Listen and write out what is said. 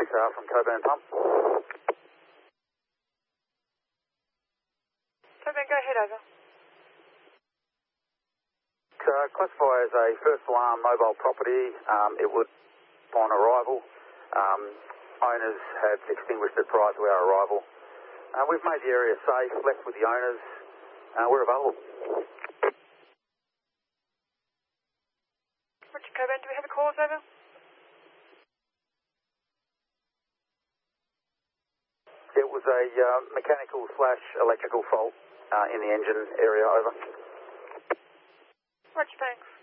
from Coburn Pump. Coburn, go ahead, over. Classify as a first alarm mobile property. It would, upon arrival, owners had extinguished it prior to our arrival. We've made the area safe, left with the owners. We're available. Richard Coburn, do we have a cause, over? It was a mechanical/electrical fault in the engine area, over. Roger, thanks.